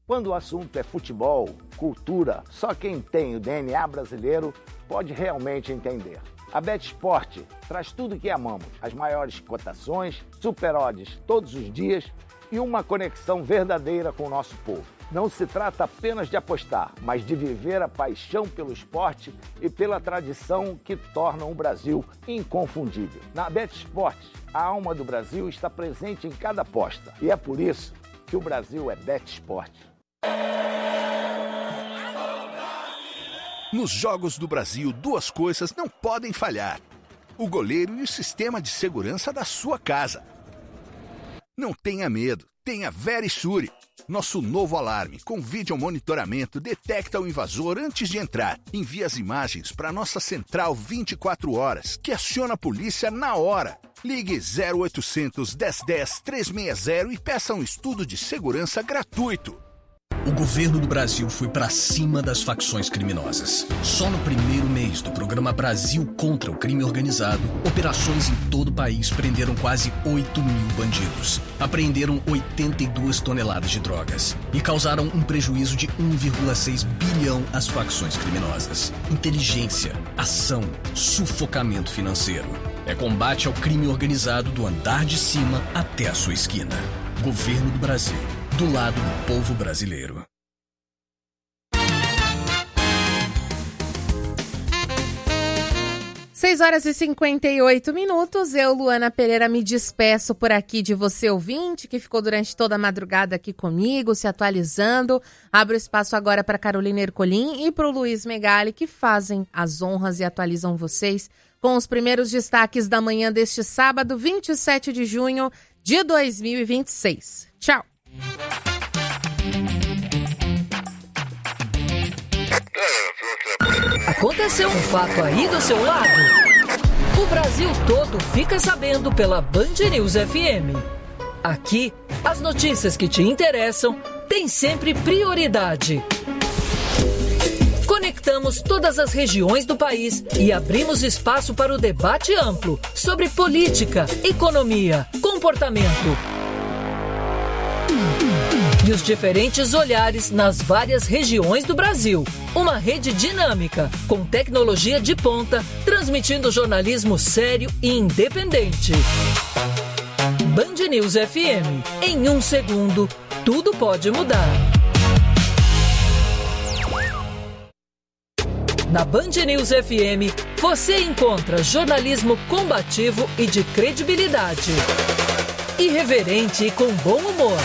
Quando o assunto é futebol, cultura, só quem tem o DNA brasileiro pode realmente entender. A BetSport traz tudo o que amamos, as maiores cotações, super odds todos os dias e uma conexão verdadeira com o nosso povo. Não se trata apenas de apostar, mas de viver a paixão pelo esporte e pela tradição que tornam o Brasil inconfundível. Na BetSport, a alma do Brasil está presente em cada aposta e é por isso que o Brasil é BetSport. Nos Jogos do Brasil, duas coisas não podem falhar: o goleiro e o sistema de segurança da sua casa. Não tenha medo, tenha Verisure. Nosso novo alarme com vídeo monitoramento detecta o invasor antes de entrar. Envia as imagens para nossa central 24 horas, que aciona a polícia na hora. Ligue 0800 1010 360 e peça um estudo de segurança gratuito. O governo do Brasil foi para cima das facções criminosas. Só no primeiro mês do programa Brasil contra o Crime Organizado, operações em todo o país prenderam quase 8 mil bandidos. Apreenderam 82 toneladas de drogas e causaram um prejuízo de 1,6 bilhão às facções criminosas. Inteligência, ação, sufocamento financeiro. É combate ao crime organizado do andar de cima até a sua esquina. Governo do Brasil. Do lado do povo brasileiro. 6h58. Eu, Luana Pereira, me despeço por aqui de você, ouvinte, que ficou durante toda a madrugada aqui comigo, se atualizando. Abro espaço agora para Carolina Ercolim e para o Luiz Megali, que fazem as honras e atualizam vocês com os primeiros destaques da manhã deste sábado, 27 de junho de 2026. Tchau! Aconteceu um fato aí do seu lado? O Brasil todo fica sabendo pela Band News FM. Aqui, as notícias que te interessam têm sempre prioridade. Conectamos todas as regiões do país e abrimos espaço para o debate amplo sobre política, economia, comportamento e os diferentes olhares nas várias regiões do Brasil. Uma rede dinâmica, com tecnologia de ponta, transmitindo jornalismo sério e independente. Band News FM. Em um segundo, tudo pode mudar. Na Band News FM, você encontra jornalismo combativo e de credibilidade. Irreverente e com bom humor.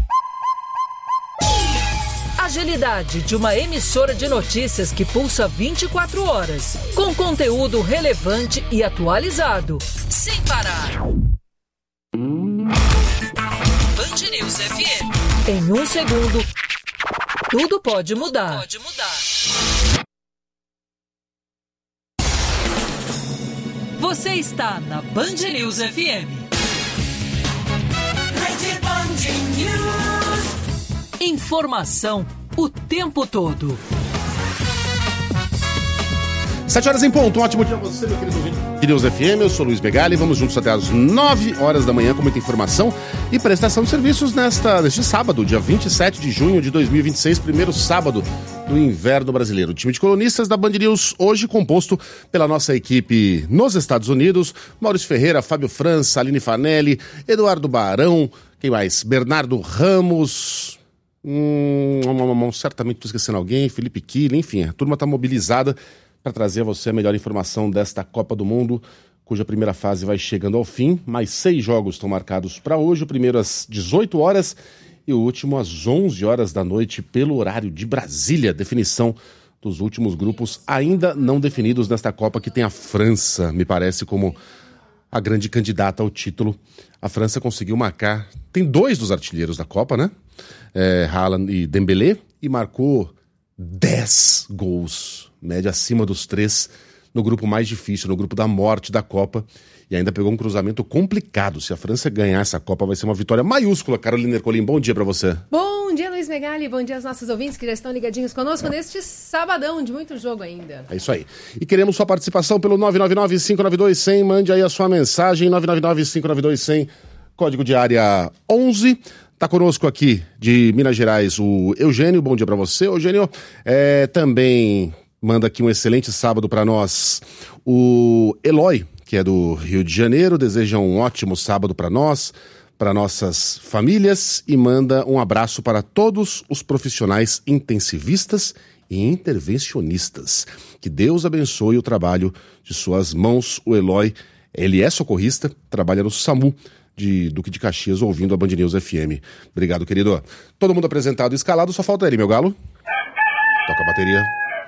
Agilidade de uma emissora de notícias que pulsa 24 horas, com conteúdo relevante e atualizado, sem parar. Band News FM. Em um segundo, tudo pode mudar. Você está na Band News FM. Rede Band News. Informação o tempo todo. 7h em ponto. Um ótimo dia a você, meu querido ouvinte de News FM. Eu sou Luiz Megali. Vamos juntos até às 9h da manhã com muita informação e prestação de serviços neste sábado, dia 27 de junho de 2026, primeiro sábado do inverno brasileiro. O time de colunistas da Band News, hoje composto pela nossa equipe nos Estados Unidos: Maurício Ferreira, Fábio França, Aline Fanelli, Eduardo Barão, quem mais? Bernardo Ramos... certamente estou esquecendo alguém, Felipe Kille, enfim, a turma está mobilizada para trazer a você a melhor informação desta Copa do Mundo, cuja primeira fase vai chegando ao fim. Mais 6 jogos estão marcados para hoje, o primeiro às 18 horas e o último às 11 horas da noite pelo horário de Brasília. Definição dos últimos grupos ainda não definidos nesta Copa, que tem a França, me parece, como a grande candidata ao título. A França conseguiu marcar, tem 2 dos artilheiros da Copa, né? Haaland e Dembélé, e marcou 10 gols, média acima dos 3, no grupo mais difícil, no grupo da morte da Copa, e ainda pegou um cruzamento complicado. Se a França ganhar essa Copa, vai ser uma vitória maiúscula. Carolina Ercolim, bom dia pra você. Bom dia, Luiz Megali, bom dia aos nossos ouvintes que já estão ligadinhos conosco neste sabadão de muito jogo ainda. É isso aí. E queremos sua participação pelo 999-592-100, mande aí a sua mensagem, 999-592-100, código de área 11. Tá conosco aqui de Minas Gerais o Eugênio. Bom dia para você, Eugênio. Também manda aqui um excelente sábado para nós o Eloy, que é do Rio de Janeiro. Deseja um ótimo sábado para nós, para nossas famílias, e manda um abraço para todos os profissionais intensivistas e intervencionistas. Que Deus abençoe o trabalho de suas mãos. O Eloy, ele é socorrista, trabalha no SAMU de Duque de Caxias, ouvindo a Band News FM. Obrigado, querido. Todo mundo apresentado e escalado, só falta ele, meu galo. Toca a bateria.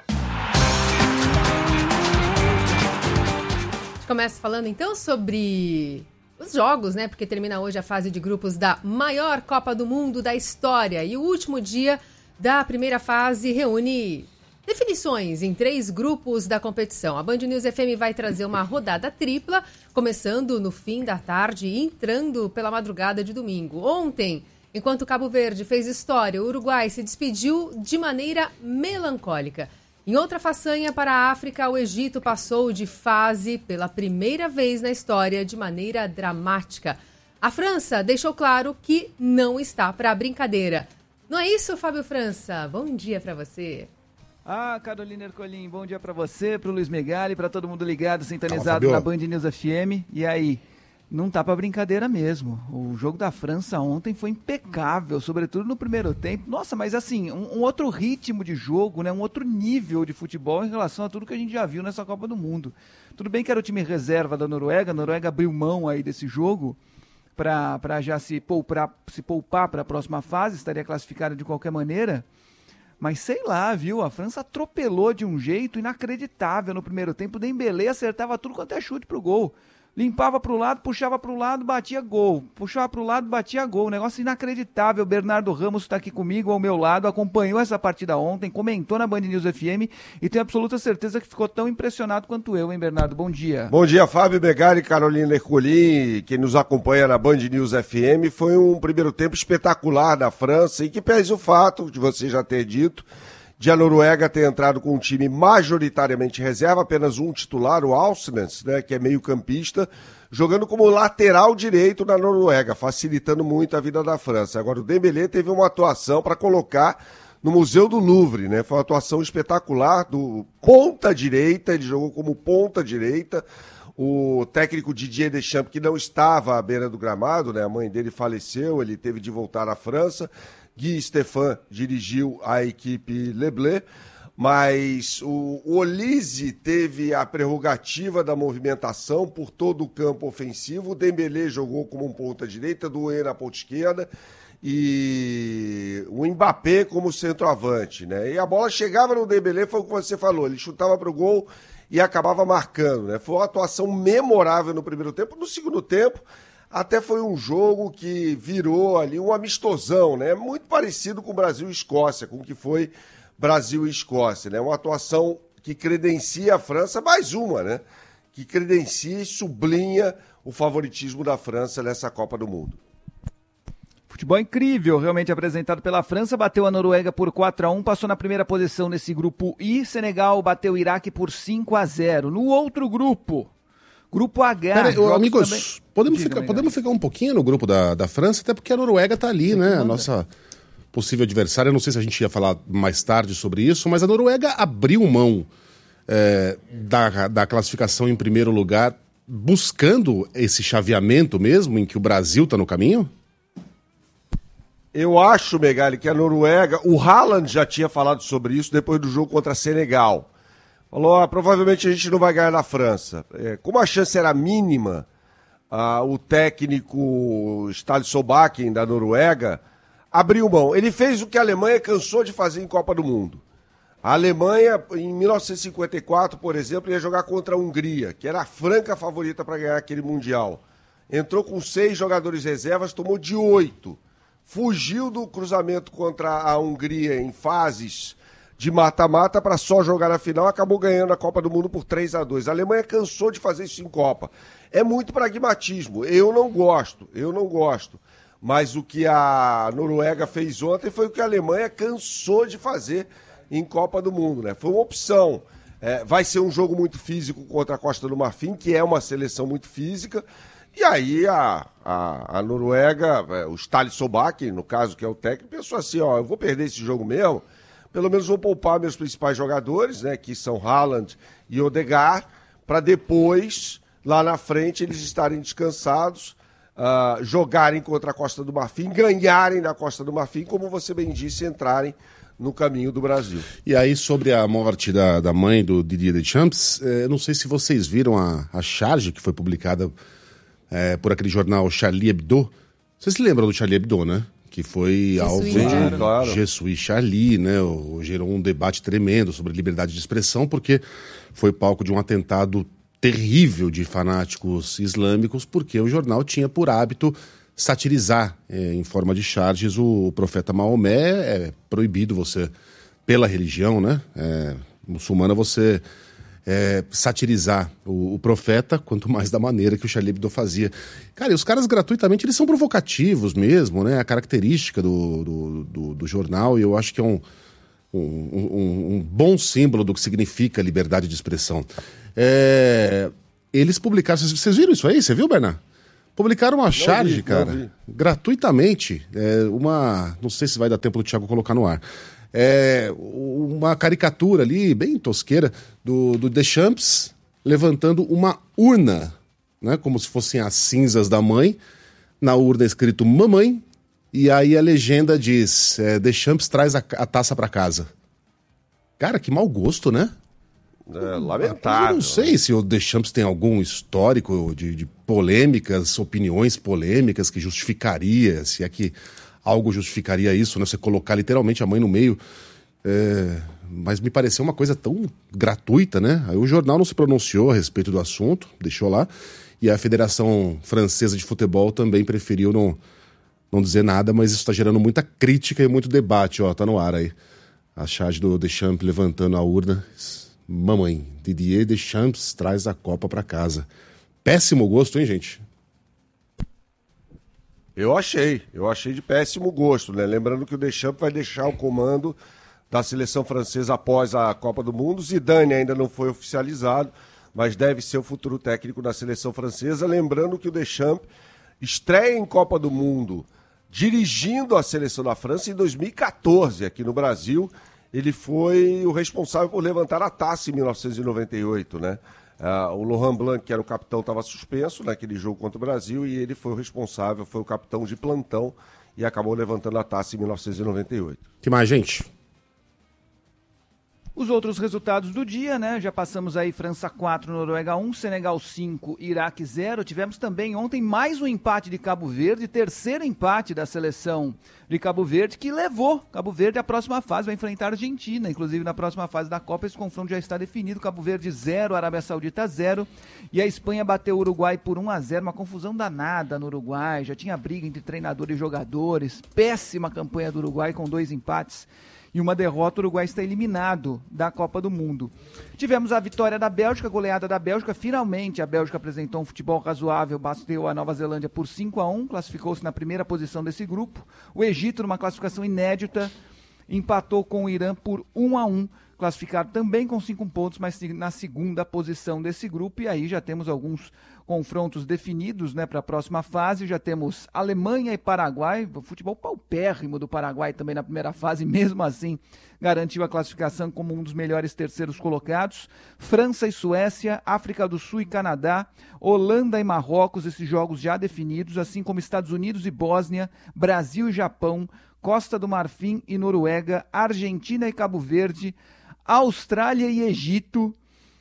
A gente começa falando então sobre os jogos, né? Porque termina hoje a fase de grupos da maior Copa do Mundo da história. E o último dia da primeira fase reúne definições em 3 grupos da competição. A Band News FM vai trazer uma rodada tripla, começando no fim da tarde e entrando pela madrugada de domingo. Ontem, enquanto Cabo Verde fez história, o Uruguai se despediu de maneira melancólica. Em outra façanha para a África, o Egito passou de fase pela primeira vez na história de maneira dramática. A França deixou claro que não está para brincadeira. Não é isso, Fábio França? Bom dia para você. Carolina Ercolim, bom dia pra você, pro Luiz Megali, pra todo mundo ligado, sintonizado na Band News FM. E aí, não tá pra brincadeira mesmo. O jogo da França ontem foi impecável, sobretudo no primeiro tempo. Nossa, mas assim, um outro ritmo de jogo, né? Um outro nível de futebol em relação a tudo que a gente já viu nessa Copa do Mundo. Tudo bem que era o time reserva da Noruega, a Noruega abriu mão aí desse jogo pra já se poupar pra próxima fase, estaria classificada de qualquer maneira. Mas sei lá, viu? A França atropelou de um jeito inacreditável no primeiro tempo. O Dembélé acertava tudo quanto é chute pro gol. Limpava pro lado, puxava pro lado, batia gol. Puxava pro lado, batia gol. Um negócio inacreditável. Bernardo Ramos está aqui comigo, ao meu lado, acompanhou essa partida ontem, comentou na Band News FM e tenho absoluta certeza que ficou tão impressionado quanto eu, hein, Bernardo? Bom dia. Bom dia, Fábio Megali, Carolina Ercolim, quem nos acompanha na Band News FM. Foi um primeiro tempo espetacular da França e que pese o fato de você já ter dito de a Noruega ter entrado com um time majoritariamente reserva, apenas um titular, o Alsnes, né, que é meio-campista, jogando como lateral direito na Noruega, facilitando muito a vida da França. Agora, o Dembélé teve uma atuação para colocar no Museu do Louvre, né? Foi uma atuação espetacular do ponta-direita, ele jogou como ponta-direita. O técnico Didier Deschamps, que não estava à beira do gramado, né? A mãe dele faleceu, ele teve de voltar à França. Guy Stéphane dirigiu a equipe Le Bleu, mas o Olise teve a prerrogativa da movimentação por todo o campo ofensivo. O Dembélé jogou como um ponta-direita, Doué na ponta esquerda e o Mbappé como centroavante, né? E a bola chegava no Dembélé, foi o que você falou, ele chutava para o gol e acabava marcando, né? Foi uma atuação memorável no primeiro tempo. No segundo tempo, até foi um jogo que virou ali um amistosão, né? Muito parecido com o Brasil e Escócia, com o que foi Brasil e Escócia, né? Uma atuação que credencia a França, mais uma, né? Que credencia e sublinha o favoritismo da França nessa Copa do Mundo. Futebol incrível, realmente apresentado pela França, bateu a Noruega por 4-1, passou na primeira posição nesse grupo I, Senegal bateu o Iraque por 5-0. No outro grupo H. Amigos, podemos ficar um pouquinho no grupo da França, até porque a Noruega tá ali, né? A nossa possível adversária. Eu não sei se a gente ia falar mais tarde sobre isso, mas a Noruega abriu mão da classificação em primeiro lugar, buscando esse chaveamento mesmo, em que o Brasil tá no caminho? Eu acho, Megali, que a Noruega... O Haaland já tinha falado sobre isso depois do jogo contra Senegal. Falou, provavelmente a gente não vai ganhar na França. Como a chance era mínima, o técnico Ståle Solbakken da Noruega abriu mão. Ele fez o que a Alemanha cansou de fazer em Copa do Mundo. A Alemanha, em 1954, por exemplo, ia jogar contra a Hungria, que era a franca favorita para ganhar aquele Mundial. Entrou com 6 jogadores reservas, tomou de 8. Fugiu do cruzamento contra a Hungria em fases de mata-mata para só jogar na final, acabou ganhando a Copa do Mundo por 3-2. A Alemanha cansou de fazer isso em Copa. É muito pragmatismo. Eu não gosto. Mas o que a Noruega fez ontem foi o que a Alemanha cansou de fazer em Copa do Mundo, né? Foi uma opção. Vai ser um jogo muito físico contra a Costa do Marfim, que é uma seleção muito física, E aí a Noruega, o Ståle Solbakken, no caso, que é o técnico, pensou assim, eu vou perder esse jogo mesmo, pelo menos vou poupar meus principais jogadores, né, que são Haaland e Odegaard, para depois, lá na frente, eles estarem descansados, jogarem contra a Costa do Marfim, ganharem da Costa do Marfim, como você bem disse, entrarem no caminho do Brasil. E aí, sobre a morte da mãe do Didier Deschamps, não sei se vocês viram a charge que foi publicada por aquele jornal Charlie Hebdo. Vocês se lembram do Charlie Hebdo, né? Que foi alvo de Je suis Charlie, né? Gerou um debate tremendo sobre liberdade de expressão, porque foi palco de um atentado terrível de fanáticos islâmicos, porque o jornal tinha por hábito satirizar em forma de charges o profeta Maomé. É proibido você, pela religião, né? Muçulmana, você satirizar o profeta, quanto mais da maneira que o Charlie Hebdo fazia. Cara, e os caras gratuitamente, eles são provocativos mesmo, né? A característica do jornal, e eu acho que é um bom símbolo do que significa liberdade de expressão. Eles publicaram... Vocês viram isso aí? Você viu, Bernard? Publicaram uma charge, cara, gratuitamente. Não sei se vai dar tempo do Thiago colocar no ar. Uma caricatura ali, bem tosqueira, do Deschamps levantando uma urna, né, como se fossem as cinzas da mãe. Na urna escrito mamãe, e aí a legenda diz: Deschamps traz a taça pra casa. Cara, que mau gosto, né? Lamentável. Eu não sei se o Deschamps tem algum histórico de polêmicas, opiniões polêmicas que justificaria, se é que algo justificaria isso, né? Você colocar literalmente a mãe no meio. Mas me pareceu uma coisa tão gratuita, né? Aí o jornal não se pronunciou a respeito do assunto, deixou lá. E a Federação Francesa de Futebol também preferiu não dizer nada, mas isso está gerando muita crítica e muito debate. Tá no ar aí. A charge do Deschamps levantando a urna. Mamãe, Didier Deschamps traz a Copa para casa. Péssimo gosto, hein, gente? Eu achei de péssimo gosto, né? Lembrando que o Deschamps vai deixar o comando da seleção francesa após a Copa do Mundo. Zidane ainda não foi oficializado, mas deve ser o futuro técnico da seleção francesa. Lembrando que o Deschamps estreia em Copa do Mundo dirigindo a seleção da França em 2014, aqui no Brasil. Ele foi o responsável por levantar a taça em 1998, né? O Laurent Blanc, que era o capitão, estava suspenso naquele jogo contra o Brasil, e ele foi o responsável, foi o capitão de plantão e acabou levantando a taça em 1998. Que mais, gente? Os outros resultados do dia, né? Já passamos aí França 4, Noruega 1, Senegal 5, Iraque 0. Tivemos também ontem mais um empate de Cabo Verde, terceiro empate da seleção de Cabo Verde, que levou Cabo Verde à próxima fase, vai enfrentar a Argentina. Inclusive, na próxima fase da Copa, esse confronto já está definido. Cabo Verde 0, Arábia Saudita 0. E a Espanha bateu o Uruguai por 1-0, uma confusão danada no Uruguai. Já tinha briga entre treinador e jogadores. Péssima campanha do Uruguai com 2 empates. E uma derrota, o Uruguai está eliminado da Copa do Mundo. Tivemos a vitória da Bélgica, goleada da Bélgica. Finalmente, a Bélgica apresentou um futebol razoável, bateu a Nova Zelândia por 5-1, classificou-se na primeira posição desse grupo. O Egito, numa classificação inédita, empatou com o Irã por 1-1, classificado também com 5 pontos, mas na segunda posição desse grupo. E aí já temos alguns confrontos definidos, né, para a próxima fase. Já temos Alemanha e Paraguai, o futebol paupérrimo do Paraguai também na primeira fase, mesmo assim garantiu a classificação como um dos melhores terceiros colocados. França e Suécia, África do Sul e Canadá, Holanda e Marrocos, esses jogos já definidos, assim como Estados Unidos e Bósnia, Brasil e Japão, Costa do Marfim e Noruega, Argentina e Cabo Verde, Austrália e Egito.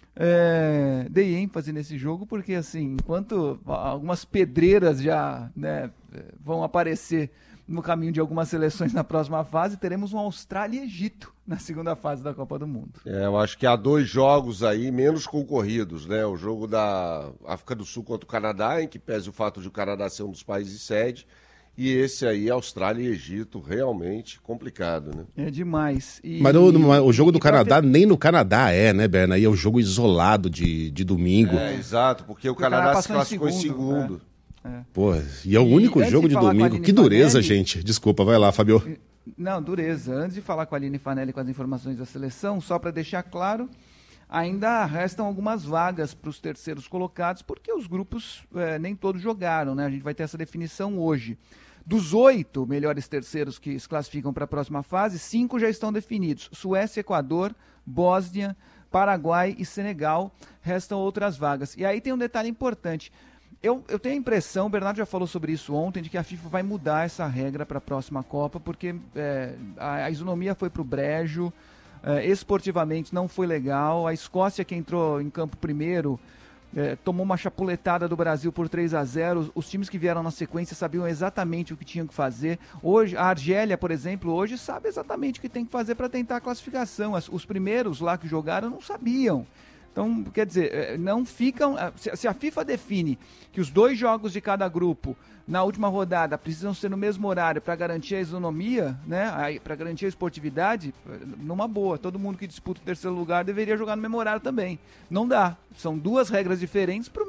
Dei ênfase nesse jogo porque, assim, enquanto algumas pedreiras já, né, vão aparecer no caminho de algumas seleções na próxima fase, teremos um Austrália e Egito na segunda fase da Copa do Mundo. Eu acho que há 2 jogos aí menos concorridos, né? O jogo da África do Sul contra o Canadá, em que pese o fato de o Canadá ser um dos países sede, e esse aí, Austrália e Egito, realmente complicado, né? É demais. Mas o jogo do Canadá, nem no Canadá né, Berna? Aí é o jogo isolado de domingo. Exato, porque o Canadá se classificou em segundo. Pô, e é o único jogo de domingo. Que dureza, Fanelli, gente. Desculpa, vai lá, Fabio. Não, dureza. Antes de falar com a Aline Fanelli com as informações da seleção, só para deixar claro, ainda restam algumas vagas para os terceiros colocados, porque os grupos nem todos jogaram, né? A gente vai ter essa definição hoje. Dos 8 melhores terceiros que se classificam para a próxima fase, 5 já estão definidos. Suécia, Equador, Bósnia, Paraguai e Senegal. Restam outras vagas. E aí tem um detalhe importante. Eu tenho a impressão, o Bernardo já falou sobre isso ontem, de que a FIFA vai mudar essa regra para a próxima Copa, porque a isonomia foi para o brejo, esportivamente não foi legal. A Escócia, que entrou em campo primeiro, tomou uma chapuletada do Brasil por 3-0. Os times que vieram na sequência sabiam exatamente o que tinham que fazer. Hoje, a Argélia, por exemplo, hoje sabe exatamente o que tem que fazer para tentar a classificação. Os primeiros lá que jogaram não sabiam. Então, quer dizer, não ficam... Se a FIFA define que os 2 jogos de cada grupo na última rodada precisam ser no mesmo horário para garantir a isonomia, né, para garantir a esportividade, numa boa, todo mundo que disputa o terceiro lugar deveria jogar no mesmo horário também. Não dá. São 2 regras diferentes para o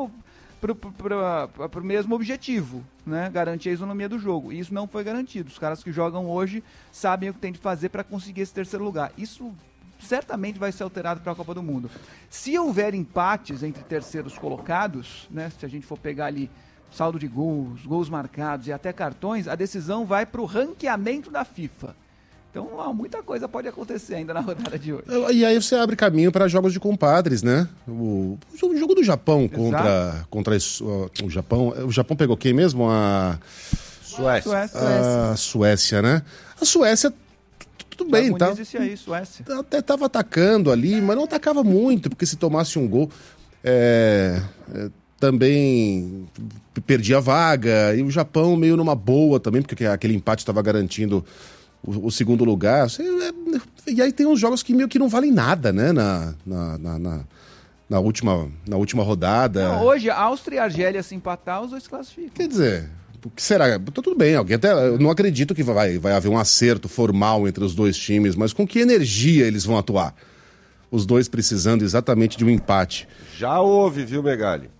mesmo objetivo, né, garantir a isonomia do jogo. E isso não foi garantido. Os caras que jogam hoje sabem o que tem de fazer para conseguir esse terceiro lugar. Isso certamente vai ser alterado para a Copa do Mundo. Se houver empates entre terceiros colocados, né, se a gente for pegar ali saldo de gols marcados e até cartões, a decisão vai para o ranqueamento da FIFA. Então, muita coisa pode acontecer ainda na rodada de hoje. E aí você abre caminho para jogos de compadres, né? O jogo do Japão contra o Japão. O Japão pegou quem mesmo? A Suécia. A Suécia, né? A Suécia, tudo bem, tá? Existe aí, Suécia. Até estava atacando ali, mas não atacava muito, porque se tomasse um gol, também perdia a vaga. E o Japão meio numa boa também, porque aquele empate estava garantindo o segundo lugar. E aí tem uns jogos que meio que não valem nada, né? Na última rodada. Não, hoje, Áustria e Argélia se empatar, os 2 classificam. Quer dizer... O que será? Tudo bem, eu não acredito que vai haver um acerto formal entre os 2 times, mas com que energia eles vão atuar? Os 2 precisando exatamente de um empate. Já houve, viu, Megali?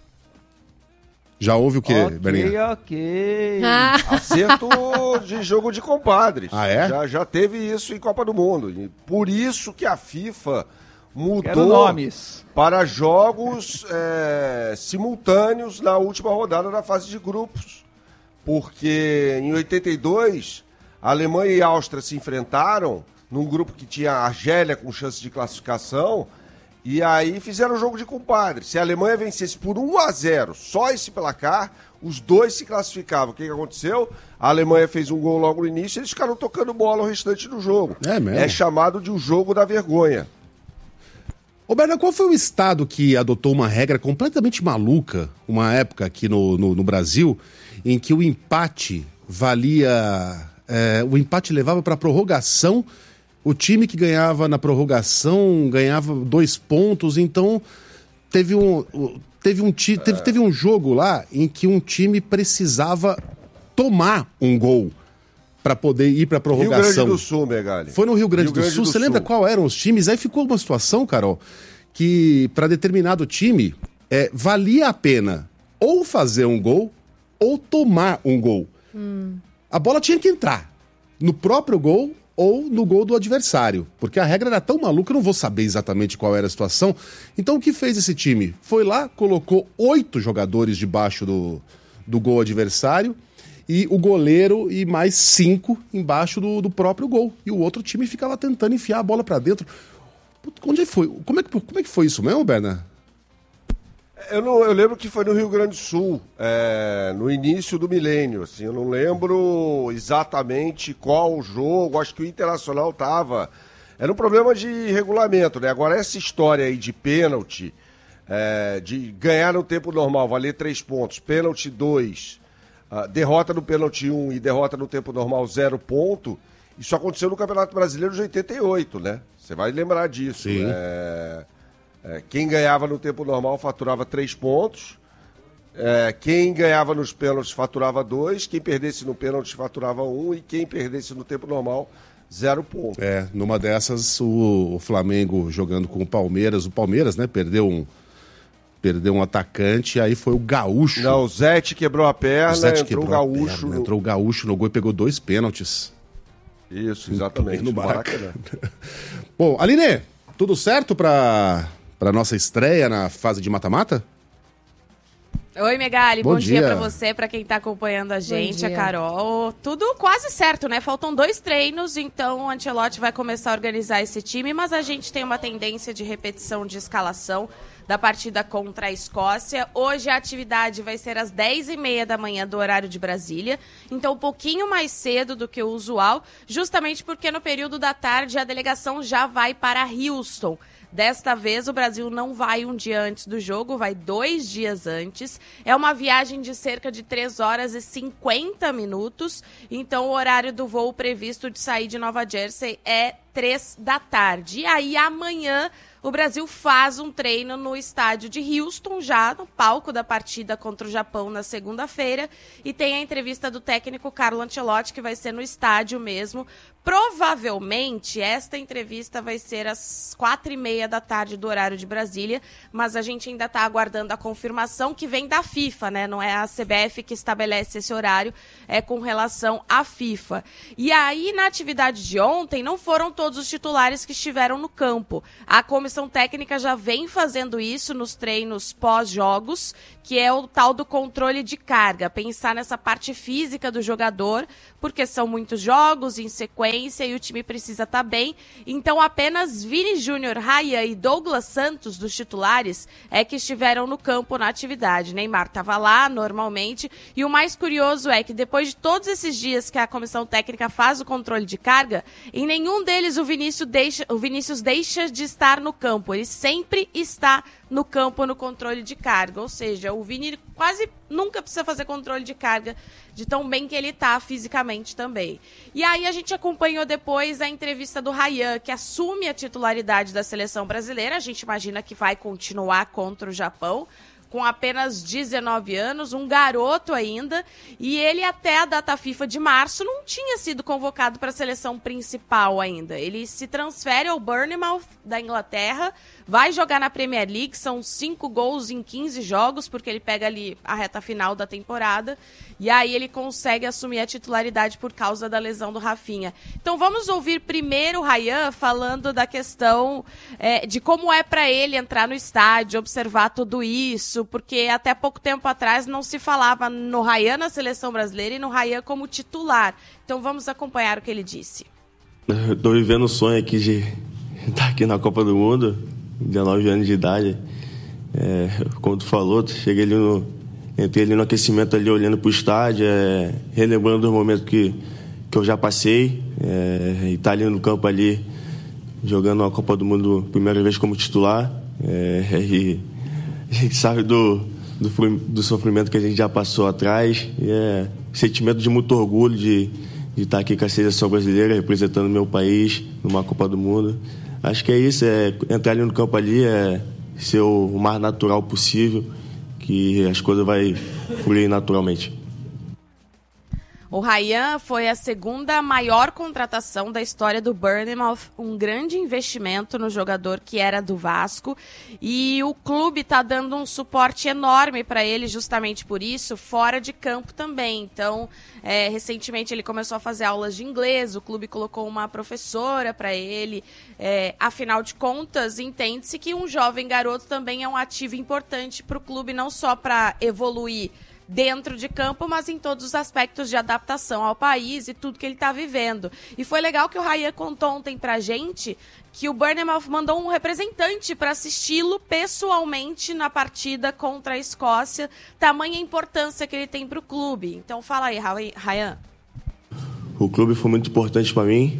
Já houve o quê, Berninha? Ok. Acerto de jogo de compadres. Ah, é? Já teve isso em Copa do Mundo. E por isso que a FIFA mudou nomes para jogos simultâneos na última rodada da fase de grupos. Porque em 82, a Alemanha e a Áustria se enfrentaram num grupo que tinha a Argélia com chance de classificação, e aí fizeram um jogo de compadre. Se a Alemanha vencesse por 1-0, só esse placar, os 2 se classificavam. O que aconteceu? A Alemanha fez um gol logo no início e eles ficaram tocando bola o restante do jogo. É mesmo? É chamado de o jogo da vergonha. Ô, Berna, qual foi o estado que adotou uma regra completamente maluca, uma época aqui no Brasil, em que o empate valia... o empate levava para prorrogação, o time que ganhava na prorrogação ganhava 2 pontos, então teve um jogo lá em que um time precisava tomar um gol para poder ir para prorrogação. Rio Grande do Sul, Megali. Foi no Rio Grande do Sul. Você lembra qual eram os times? Aí ficou uma situação, Carol, que para determinado time valia a pena ou fazer um gol ou tomar um gol. A bola tinha que entrar no próprio gol ou no gol do adversário, porque a regra era tão maluca, eu não vou saber exatamente qual era a situação. Então o que fez esse time? Foi lá, colocou 8 jogadores debaixo do gol adversário e o goleiro e mais 5 embaixo do próprio gol. E o outro time ficava tentando enfiar a bola pra dentro. Onde foi? Como é que foi isso mesmo, Berna? Eu lembro que foi no Rio Grande do Sul, no início do milênio, assim, eu não lembro exatamente qual jogo, acho que o Internacional tava... Era um problema de regulamento, né? Agora, essa história aí de pênalti, de ganhar no tempo normal, valer 3 pontos, pênalti 2, derrota no pênalti 1 e derrota no tempo normal 0 ponto, isso aconteceu no Campeonato Brasileiro de 88, né? Você vai lembrar disso. Sim. Quem ganhava no tempo normal faturava 3 pontos, quem ganhava nos pênaltis faturava 2, quem perdesse no pênalti faturava 1 e quem perdesse no tempo normal 0 pontos. Numa dessas o Flamengo jogando com o Palmeiras, né, perdeu um atacante, aí foi o Gaúcho. Não, o Zete quebrou a perna, entrou o Gaúcho. Entrou o Gaúcho no gol e pegou 2 pênaltis. Isso, exatamente. No Maracanã. Bom, Aline, tudo certo para nossa estreia na fase de mata-mata? Oi, Megali, bom dia para você, para quem está acompanhando a gente, a Carol. Tudo quase certo, né? Faltam 2 treinos, então o Ancelotti vai começar a organizar esse time, mas a gente tem uma tendência de repetição de escalação da partida contra a Escócia. Hoje a atividade vai ser às 10h30 da manhã do horário de Brasília, então um pouquinho mais cedo do que o usual, justamente porque no período da tarde a delegação já vai para Houston. Desta vez, o Brasil não vai um dia antes do jogo, vai 2 dias antes. É uma viagem de cerca de 3 horas e 50 minutos. Então, o horário do voo previsto de sair de Nova Jersey é 3 da tarde. E aí, amanhã, o Brasil faz um treino no estádio de Houston, já no palco da partida contra o Japão na segunda-feira. E tem a entrevista do técnico Carlo Ancelotti, que vai ser no estádio mesmo. Provavelmente, esta entrevista vai ser às 4h30 da tarde do horário de Brasília, mas a gente ainda está aguardando a confirmação que vem da FIFA, né? Não é a CBF que estabelece esse horário, é com relação à FIFA. E aí, na atividade de ontem, não foram todos os titulares que estiveram no campo. A comissão técnica já vem fazendo isso nos treinos pós-jogos, que é o tal do controle de carga, pensar nessa parte física do jogador, porque são muitos jogos em sequência e o time precisa estar bem. Então, apenas Vini Júnior, Ryan e Douglas Santos, dos titulares, é que estiveram no campo na atividade. Neymar estava lá, normalmente, e o mais curioso é que depois de todos esses dias que a comissão técnica faz o controle de carga, em nenhum deles o Vinícius deixa de estar no campo. Ele sempre está no campo no controle de carga, ou seja, o Vini quase nunca precisa fazer controle de carga de tão bem que ele está fisicamente também. E aí a gente acompanhou depois a entrevista do Ryan, que assume a titularidade da seleção brasileira. A gente imagina que vai continuar contra o Japão, com apenas 19 anos, um garoto ainda, e ele até a data FIFA de março não tinha sido convocado para a seleção principal ainda. Ele se transfere ao Bournemouth da Inglaterra, vai jogar na Premier League, são 5 gols em 15 jogos, porque ele pega ali a reta final da temporada, e aí ele consegue assumir a titularidade por causa da lesão do Rafinha. Então vamos ouvir primeiro o Ryan falando da questão de como é para ele entrar no estádio, observar tudo isso, porque até pouco tempo atrás não se falava no Ryan na seleção brasileira e no Ryan como titular. Então vamos acompanhar o que ele disse. Estou vivendo o sonho aqui de estar aqui na Copa do Mundo, 19 anos de idade. Como tu falou, entrei ali no aquecimento, ali olhando para o estádio, relembrando os momentos que eu já passei, e estar ali no campo ali, jogando a Copa do Mundo primeira vez como titular. E a gente sabe do sofrimento que a gente já passou atrás, e sentimento de muito orgulho de estar aqui com a seleção brasileira, representando o meu país numa Copa do Mundo. Acho que é isso, entrar ali no campo ali, ser o mais natural possível, que as coisas vão fluir naturalmente. O Ryan foi a segunda maior contratação da história do Bournemouth, um grande investimento no jogador que era do Vasco, e o clube está dando um suporte enorme para ele justamente por isso, fora de campo também. Então, recentemente ele começou a fazer aulas de inglês, o clube colocou uma professora para ele, afinal de contas, entende-se que um jovem garoto também é um ativo importante para o clube, não só para evoluir dentro de campo, mas em todos os aspectos de adaptação ao país e tudo que ele está vivendo. E foi legal que o Ryan contou ontem pra gente que o Bournemouth mandou um representante para assisti-lo pessoalmente na partida contra a Escócia, tamanha importância que ele tem para o clube. Então fala aí, Ryan. O clube foi muito importante para mim,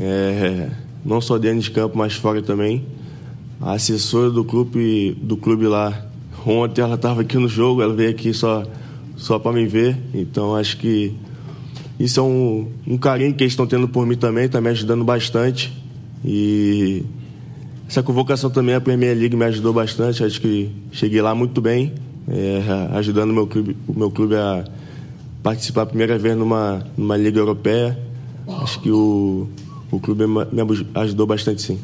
não só dentro de campo, mas fora também. A assessora do clube lá, ontem ela estava aqui no jogo, ela veio aqui só para me ver, então acho que isso é um carinho que eles estão tendo por mim também, está me ajudando bastante, e essa convocação também a Premier League me ajudou bastante, acho que cheguei lá muito bem, ajudando o meu clube a participar a primeira vez numa Liga Europeia. Acho que o clube me ajudou bastante, sim.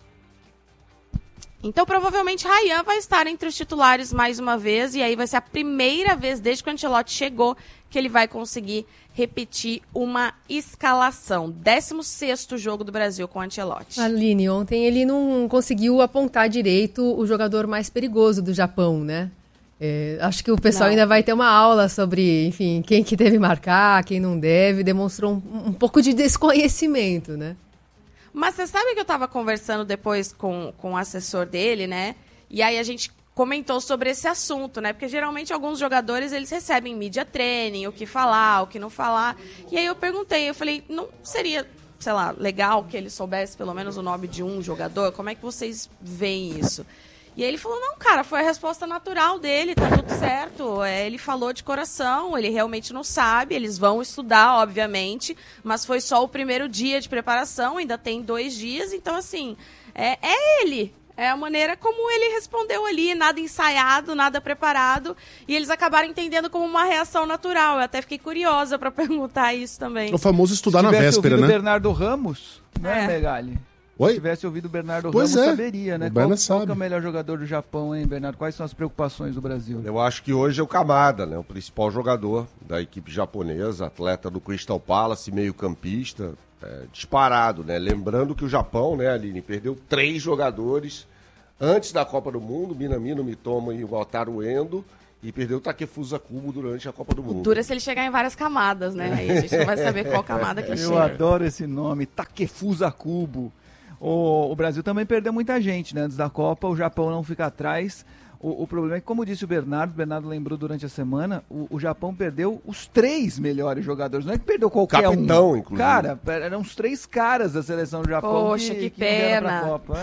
Então, provavelmente, Ryan vai estar entre os titulares mais uma vez, e aí vai ser a primeira vez desde que o Ancelotti chegou que ele vai conseguir repetir uma escalação. 16º jogo do Brasil com o Ancelotti. Aline, ontem ele não conseguiu apontar direito o jogador mais perigoso do Japão, né? Acho que o pessoal ainda vai ter uma aula sobre, enfim, quem que deve marcar, quem não deve. Demonstrou um pouco de desconhecimento, né? Mas você sabe que eu estava conversando depois com o assessor dele, né? E aí a gente comentou sobre esse assunto, né? Porque geralmente alguns jogadores, eles recebem media training, o que falar, o que não falar. E aí eu perguntei, eu falei, não seria, sei lá, legal que ele soubesse pelo menos o nome de um jogador? Como é que vocês veem isso? E aí ele falou, não, cara, foi a resposta natural dele, tá tudo certo. Ele falou de coração, ele realmente não sabe, eles vão estudar, obviamente, mas foi só o primeiro dia de preparação, ainda tem 2 dias, então assim, é ele. É a maneira como ele respondeu ali, nada ensaiado, nada preparado, e eles acabaram entendendo como uma reação natural. Eu até fiquei curiosa para perguntar isso também. O famoso estudar na véspera, né? Se tivesse ouvido o Bernardo Ramos, né, Megali? Oi? Se tivesse ouvido o Bernardo Ramos, saberia, né? Qual que é o melhor jogador do Japão, hein, Bernardo? Quais são as preocupações do Brasil? Eu acho que hoje é o Kamada, né? O principal jogador da equipe japonesa, atleta do Crystal Palace, meio-campista, disparado, né? Lembrando que o Japão, né, Aline, perdeu 3 jogadores antes da Copa do Mundo, Minamino, Mitoma e o Wataru Endo, e perdeu o Takefusa Kubo durante a Copa do Mundo. Dura se ele chegar em várias camadas, né? Aí a gente não vai saber qual camada que chega. Eu adoro esse nome, Takefusa Kubo. O Brasil também perdeu muita gente, né? Antes da Copa, o Japão não fica atrás. O problema é que, como disse o Bernardo lembrou durante a semana, o Japão perdeu os 3 melhores jogadores. Não é que perdeu qualquer Capitão, inclusive. Cara, eram os 3 caras da seleção do Japão. Poxa, que pena. Pra Copa.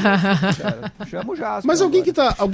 Chama o Jasper. Mas alguém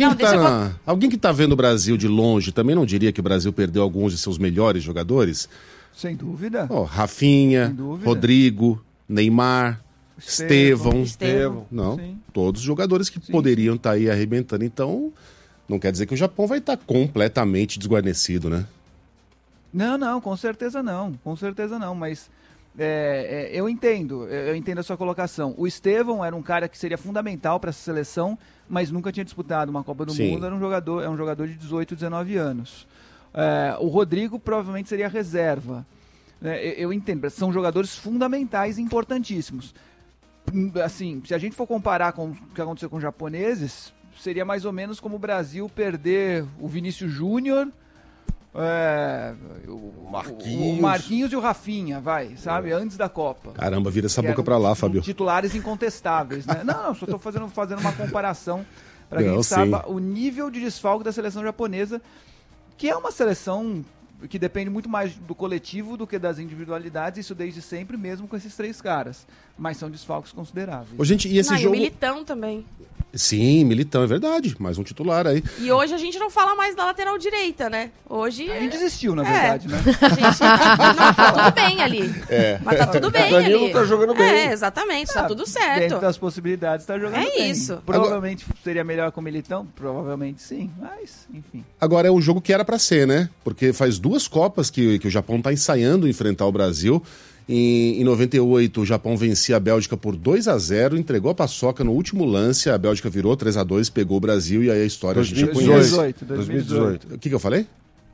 que tá vendo o Brasil de longe também não diria que o Brasil perdeu alguns de seus melhores jogadores? Sem dúvida. Rafinha, Rodrigo, Neymar, Estevão. Não, sim. Todos os jogadores que poderiam estar aí arrebentando. Então, não quer dizer que o Japão vai estar completamente desguarnecido, né? Não, com certeza não. Mas eu entendo a sua colocação. O Estevão era um cara que seria fundamental para essa seleção, mas nunca tinha disputado uma Copa do Mundo. É um jogador de 18, 19 anos. O Rodrigo provavelmente seria reserva. Eu entendo, são jogadores fundamentais e importantíssimos. Assim, se a gente for comparar com o que aconteceu com os japoneses, seria mais ou menos como o Brasil perder o Vinícius Júnior, o Marquinhos e o Rafinha, sabe? Antes da Copa. Caramba, vira essa boca pra lá, Fábio. Titulares incontestáveis, né? Não, só tô fazendo uma comparação para que a gente saiba o nível de desfalque da seleção japonesa, que é uma seleção que depende muito mais do coletivo do que das individualidades, isso desde sempre, mesmo com esses 3 caras. Mas são desfalques consideráveis. Gente, e esse jogo... E o Militão também. Sim, Militão, é verdade. Mais um titular aí. E hoje a gente não fala mais da lateral direita, né? Hoje... A gente desistiu, na verdade, né? A gente... Não, tá tudo bem ali. Mas tá tudo bem ali. O Danilo tá jogando bem. Exatamente, tá tudo certo. Dentro das possibilidades, tá jogando bem. É isso. Provavelmente seria melhor com o Militão? Provavelmente sim, mas, enfim. Agora é um jogo que era pra ser, né? Porque faz 2 Copas que o Japão tá ensaiando enfrentar o Brasil. Em 98, o Japão vencia a Bélgica por 2-0, entregou a paçoca no último lance, a Bélgica virou 3-2, pegou o Brasil e aí a história 2018. O que eu falei?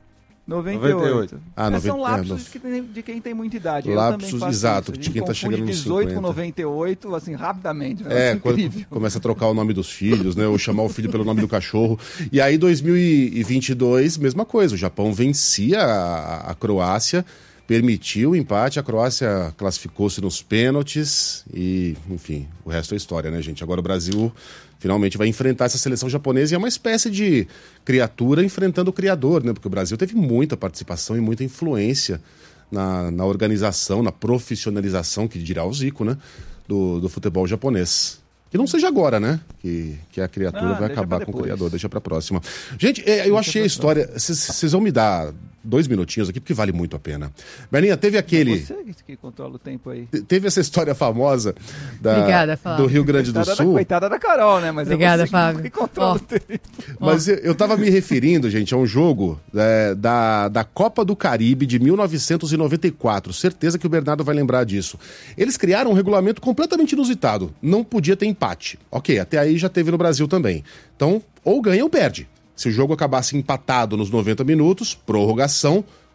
98. São lapsos de quem tem muita idade. Lapsos, exato, de quem tá chegando nos 18 com 98, assim, rapidamente. Quando começa a trocar o nome dos filhos, né? Ou chamar o filho pelo nome do cachorro. E aí, 2022, mesma coisa. O Japão vencia a Croácia, permitiu o empate, a Croácia classificou-se nos pênaltis e, enfim, o resto é história, né, gente? Agora o Brasil finalmente vai enfrentar essa seleção japonesa e é uma espécie de criatura enfrentando o criador, né? Porque o Brasil teve muita participação e muita influência na organização, na profissionalização, que dirá o Zico, né? Do futebol japonês. Que não seja agora, né? Que a criatura vai acabar com o criador. Deixa pra próxima. Gente, eu achei a história... Vocês vão me dar 2 minutinhos aqui, porque vale muito a pena. Berninha, teve aquele... Você que controla o tempo aí. Teve essa história famosa Obrigada, do Rio Grande do Sul. Coitada da Carol, né? Mas obrigada, Fábio. Que controla o tempo. Mas eu tava me referindo, gente, a um jogo da Copa do Caribe de 1994. Certeza que o Bernardo vai lembrar disso. Eles criaram um regulamento completamente inusitado. Não podia ter empate. Ok, até aí já teve no Brasil também. Então, ou ganha ou perde. Se o jogo acabasse empatado nos 90 minutos, prorrogação,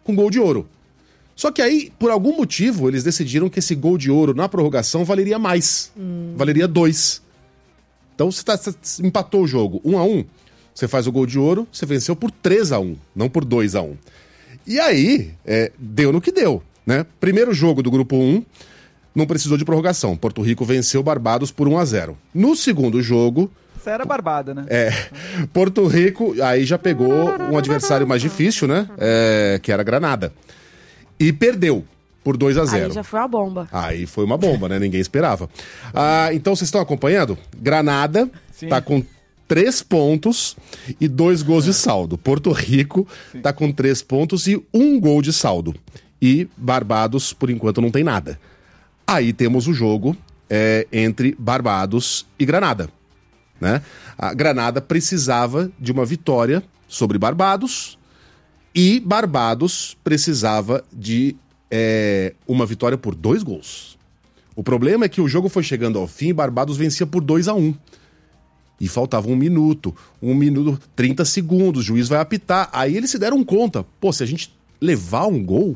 com gol de ouro. Só que aí, por algum motivo, eles decidiram que esse gol de ouro na prorrogação valeria mais. Valeria 2. Então você empatou o jogo 1-1, você faz o gol de ouro, você venceu por 3-1, não por 2-1. E aí, deu no que deu, né? Primeiro jogo do grupo 1, não precisou de prorrogação. Porto Rico venceu Barbados por 1-0. No segundo jogo... Isso era barbada, né? Porto Rico aí já pegou um adversário mais difícil, né? Que era Granada. E perdeu por 2-0. Aí já foi uma bomba. Aí foi uma bomba, né? Ninguém esperava. Então vocês estão acompanhando? Granada tá com 3 pontos e 2 gols de saldo. Porto Rico tá com 3 pontos e 1 gol de saldo. E Barbados, por enquanto, não tem nada. Aí temos o jogo entre Barbados e Granada, né? A Granada precisava de uma vitória sobre Barbados e Barbados precisava de uma vitória por 2 gols. O problema é que o jogo foi chegando ao fim e Barbados vencia por 2-1. E faltava 1 minuto, 30 segundos, o juiz vai apitar. Aí eles se deram conta, se a gente levar um gol,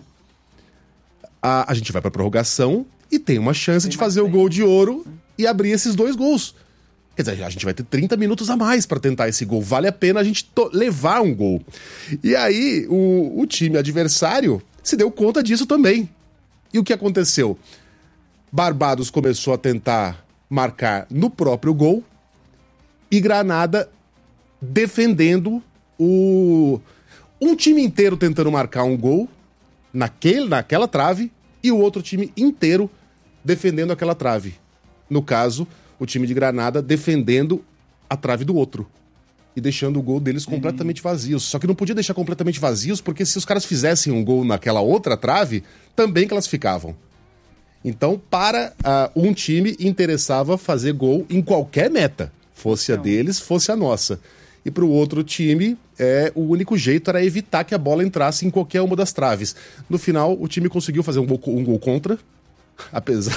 a gente vai pra prorrogação e tem uma chance de fazer o gol de ouro e abrir esses 2 gols. Quer dizer, a gente vai ter 30 minutos a mais para tentar esse gol. Vale a pena a gente levar um gol. E aí, o time adversário se deu conta disso também. E o que aconteceu? Barbados começou a tentar marcar no próprio gol e Granada defendendo um time inteiro tentando marcar um gol naquela trave e o outro time inteiro defendendo aquela trave. No caso, o time de Granada defendendo a trave do outro e deixando o gol deles completamente vazios. Só que não podia deixar completamente vazios, porque se os caras fizessem um gol naquela outra trave, também classificavam. Então, para um time, interessava fazer gol em qualquer meta. Fosse a deles, fosse a nossa. E para o outro time, o único jeito era evitar que a bola entrasse em qualquer uma das traves. No final, o time conseguiu fazer um gol contra, apesar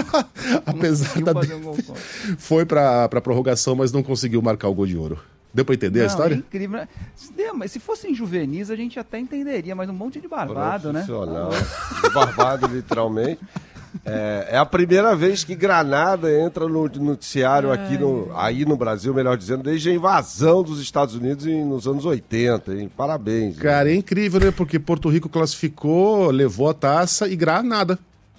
da... Foi para prorrogação, mas não conseguiu marcar o gol de ouro. Deu para entender a história? É incrível. Mas se fossem juvenis, a gente até entenderia, mas um monte de barbado, né? Barbado, literalmente. É a primeira vez que Granada entra no noticiário aí no Brasil, melhor dizendo, desde a invasão dos Estados Unidos nos anos 80, hein? Parabéns. Cara, né? É incrível, né? Porque Porto Rico classificou, levou a taça e Granada.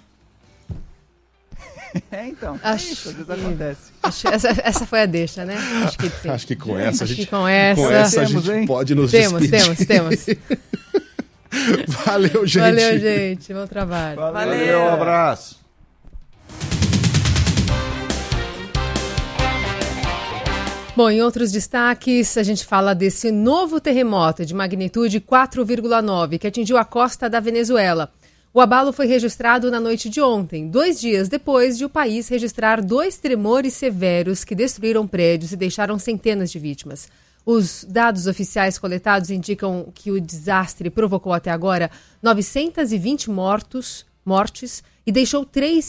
Então, isso, às vezes acontece. Essa foi a deixa, né? Acho que com essa a gente temos, pode nos despedir. Temos. Valeu, gente. Valeu, gente. Bom trabalho. Valeu, um abraço. Bom, em outros destaques, a gente fala desse novo terremoto de magnitude 4,9 que atingiu a costa da Venezuela. O abalo foi registrado na noite de ontem, 2 dias depois de o país registrar 2 tremores severos que destruíram prédios e deixaram centenas de vítimas. Os dados oficiais coletados indicam que o desastre provocou até agora 920 mortes e deixou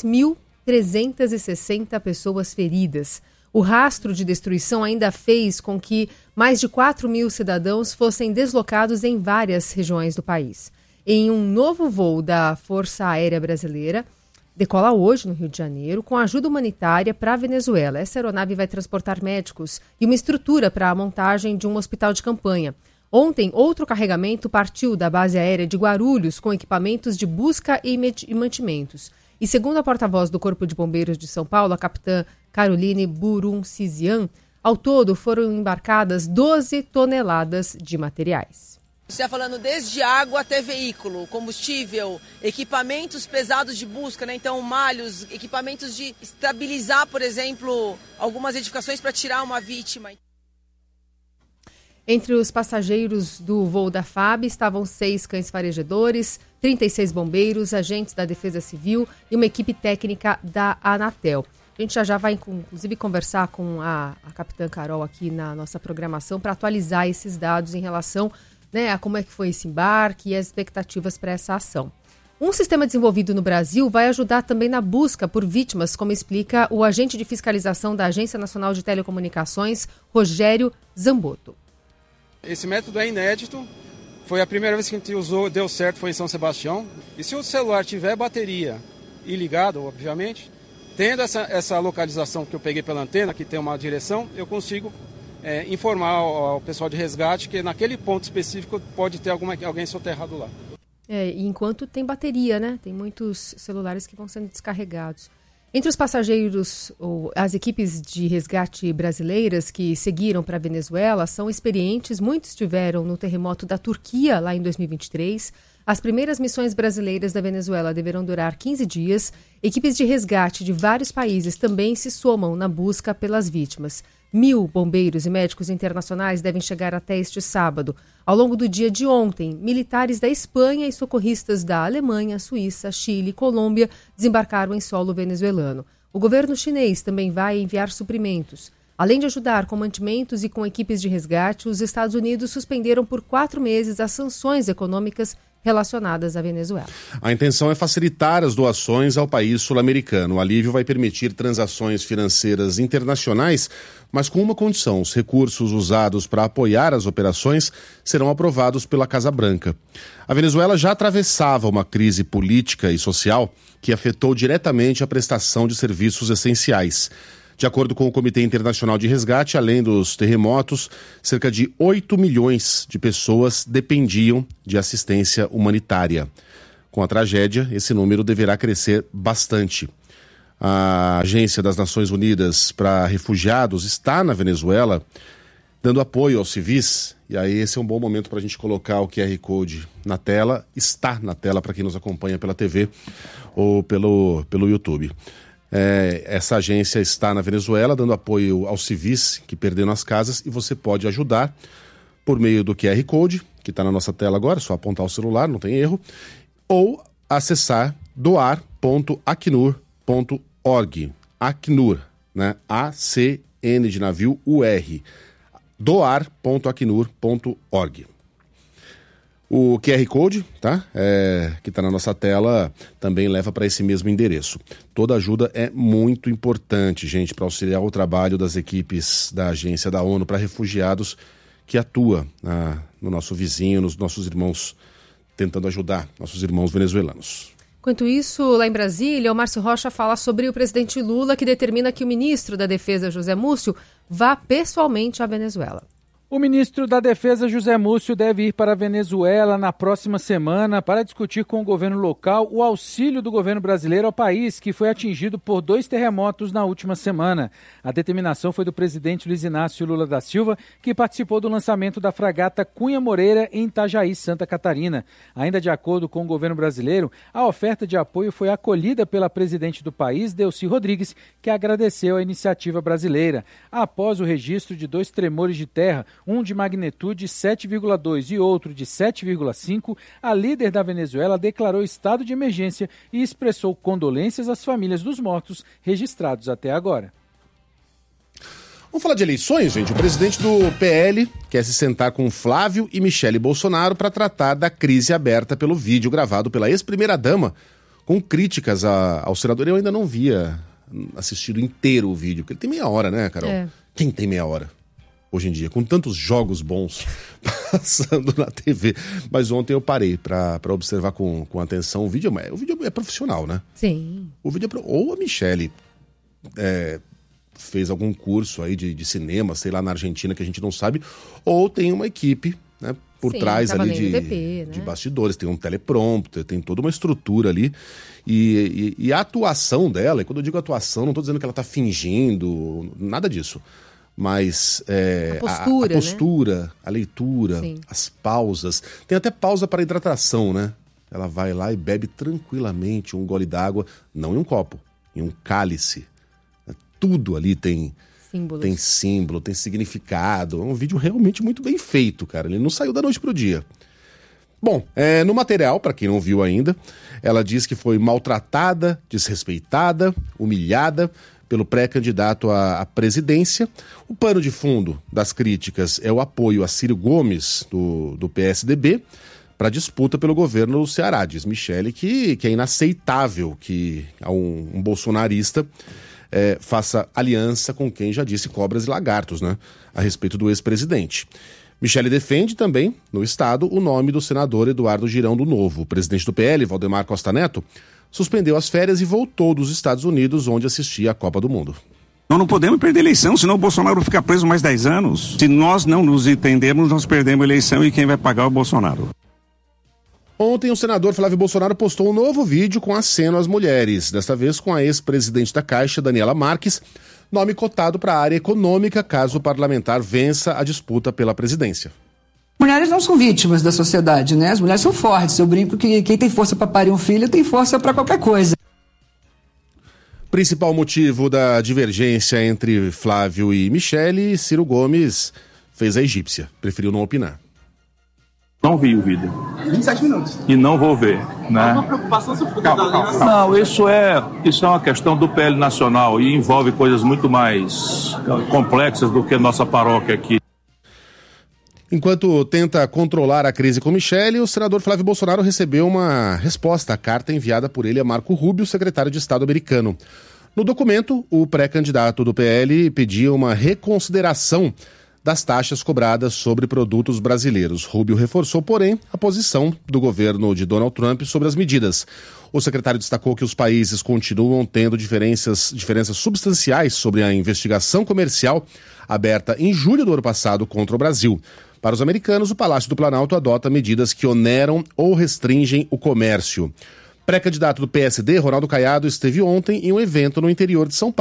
3.360 pessoas feridas. O rastro de destruição ainda fez com que mais de 4.000 cidadãos fossem deslocados em várias regiões do país. Em um novo voo da Força Aérea Brasileira, decola hoje no Rio de Janeiro com ajuda humanitária para a Venezuela. Essa aeronave vai transportar médicos e uma estrutura para a montagem de um hospital de campanha. Ontem, outro carregamento partiu da base aérea de Guarulhos com equipamentos de busca e mantimentos. E segundo a porta-voz do Corpo de Bombeiros de São Paulo, a capitã Caroline Buruncizian, ao todo foram embarcadas 12 toneladas de materiais. Você está falando desde água até veículo, combustível, equipamentos pesados de busca, né? Então malhos, equipamentos de estabilizar, por exemplo, algumas edificações para tirar uma vítima. Entre os passageiros do voo da FAB estavam 6 cães farejadores, 36 bombeiros, agentes da Defesa Civil e uma equipe técnica da Anatel. A gente já vai, inclusive, conversar com a capitã Carol aqui na nossa programação para atualizar esses dados em relação a como é que foi esse embarque e as expectativas para essa ação. Um sistema desenvolvido no Brasil vai ajudar também na busca por vítimas, como explica o agente de fiscalização da Agência Nacional de Telecomunicações, Rogério Zamboto. Esse método é inédito, Foi a primeira vez que a gente usou, deu certo, foi em São Sebastião. E se o celular tiver bateria e ligado, obviamente, tendo essa localização que eu peguei pela antena, que tem uma direção, eu consigo informar ao pessoal de resgate que naquele ponto específico pode ter alguém soterrado lá. Enquanto tem bateria, né? Tem muitos celulares que vão sendo descarregados. Entre os passageiros, as equipes de resgate brasileiras que seguiram para a Venezuela são experientes, muitos estiveram no terremoto da Turquia lá em 2023. As primeiras missões brasileiras da Venezuela deverão durar 15 dias. Equipes de resgate de vários países também se somam na busca pelas vítimas. 1.000 bombeiros e médicos internacionais devem chegar até este sábado. Ao longo do dia de ontem, militares da Espanha e socorristas da Alemanha, Suíça, Chile e Colômbia desembarcaram em solo venezuelano. O governo chinês também vai enviar suprimentos. Além de ajudar com mantimentos e com equipes de resgate, os Estados Unidos suspenderam por 4 meses as sanções econômicas relacionadas à Venezuela. A intenção é facilitar as doações ao país sul-americano. O alívio vai permitir transações financeiras internacionais, mas com uma condição: os recursos usados para apoiar as operações serão aprovados pela Casa Branca. A Venezuela já atravessava uma crise política e social que afetou diretamente a prestação de serviços essenciais. De acordo com o Comitê Internacional de Resgate, além dos terremotos, cerca de 8 milhões de pessoas dependiam de assistência humanitária. Com a tragédia, esse número deverá crescer bastante. A Agência das Nações Unidas para Refugiados está na Venezuela dando apoio aos civis. E aí esse é um bom momento para a gente colocar o QR Code na tela. Está na tela para quem nos acompanha pela TV ou pelo YouTube. Essa agência está na Venezuela dando apoio aos civis que perderam as casas, e você pode ajudar por meio do QR Code, que está na nossa tela agora, só apontar o celular, não tem erro, ou acessar doar.acnur.org. Acnur, né? A-C-N de navio, U-R. doar.acnur.org. O QR Code, tá? Que está na nossa tela, também leva para esse mesmo endereço. Toda ajuda é muito importante, gente, para auxiliar o trabalho das equipes da Agência da ONU para Refugiados, que atua no nosso vizinho, nos nossos irmãos, tentando ajudar nossos irmãos venezuelanos. Enquanto isso, lá em Brasília, o Márcio Rocha fala sobre o presidente Lula, que determina que o ministro da Defesa, José Múcio, vá pessoalmente à Venezuela. O ministro da Defesa, José Múcio, deve ir para a Venezuela na próxima semana para discutir com o governo local o auxílio do governo brasileiro ao país, que foi atingido por 2 terremotos na última semana. A determinação foi do presidente Luiz Inácio Lula da Silva, que participou do lançamento da fragata Cunha Moreira em Itajaí, Santa Catarina. Ainda de acordo com o governo brasileiro, a oferta de apoio foi acolhida pela presidente do país, Delcy Rodrigues, que agradeceu a iniciativa brasileira. Após o registro de 2 tremores de terra, um de magnitude 7,2 e outro de 7,5, a líder da Venezuela declarou estado de emergência e expressou condolências às famílias dos mortos registrados até agora. Vamos falar de eleições, gente? O presidente do PL quer se sentar com Flávio e Michele Bolsonaro para tratar da crise aberta pelo vídeo gravado pela ex-primeira-dama, com críticas ao senador. Eu ainda não via assistido inteiro o vídeo, porque ele tem meia hora, né, Carol? Quem tem meia hora? Hoje em dia, com tantos jogos bons passando na TV. Mas ontem eu parei para observar com atenção o vídeo. O vídeo é profissional, né? Sim. O vídeo ou a Michele fez algum curso aí de cinema, sei lá, na Argentina, que a gente não sabe, ou tem uma equipe, né, por trás ali de bastidores, tem um teleprompter, tem toda uma estrutura ali. E a atuação dela, e quando eu digo atuação, não estou dizendo que ela está fingindo, nada disso. Mas a postura, né? A leitura, sim, as pausas. Tem até pausa para hidratação, né? Ela vai lá e bebe tranquilamente um gole d'água, não em um copo, em um cálice. Tudo ali tem símbolo, tem significado. É um vídeo realmente muito bem feito, cara. Ele não saiu da noite pro dia. Bom, no material, para quem não viu ainda, ela diz que foi maltratada, desrespeitada, humilhada pelo pré-candidato à presidência. O pano de fundo das críticas é o apoio a Ciro Gomes, do PSDB, para a disputa pelo governo do Ceará. Diz Michele que é inaceitável que um bolsonarista faça aliança com quem já disse cobras e lagartos, né, a respeito do ex-presidente. Michele defende também, no Estado, o nome do senador Eduardo Girão do Novo. O presidente do PL, Valdemar Costa Neto, suspendeu as férias e voltou dos Estados Unidos, onde assistia à Copa do Mundo. Nós não podemos perder a eleição, senão o Bolsonaro fica preso mais 10 anos. Se nós não nos entendermos, nós perdemos a eleição e quem vai pagar é o Bolsonaro. Ontem, o senador Flávio Bolsonaro postou um novo vídeo com aceno às mulheres, desta vez com a ex-presidente da Caixa, Daniela Marques, nome cotado para a área econômica caso o parlamentar vença a disputa pela presidência. Mulheres não são vítimas da sociedade, né? As mulheres são fortes. Eu brinco que quem tem força para parir um filho tem força para qualquer coisa. Principal motivo da divergência entre Flávio e Michele, Ciro Gomes fez a egípcia, preferiu não opinar. Não vi o vídeo. 27 minutos. E não vou ver, né? Alguma preocupação sobre o poder da aliança? Não, isso é uma questão do PL nacional e envolve coisas muito mais complexas do que a nossa paróquia aqui. Enquanto tenta controlar a crise com Michele, o senador Flávio Bolsonaro recebeu uma resposta à carta enviada por ele a Marco Rubio, secretário de Estado americano. No documento, o pré-candidato do PL pedia uma reconsideração das taxas cobradas sobre produtos brasileiros. Rubio reforçou, porém, a posição do governo de Donald Trump sobre as medidas. O secretário destacou que os países continuam tendo diferenças substanciais sobre a investigação comercial aberta em julho do ano passado contra o Brasil. Para os americanos, o Palácio do Planalto adota medidas que oneram ou restringem o comércio. Pré-candidato do PSD, Ronaldo Caiado, esteve ontem em um evento no interior de São Paulo.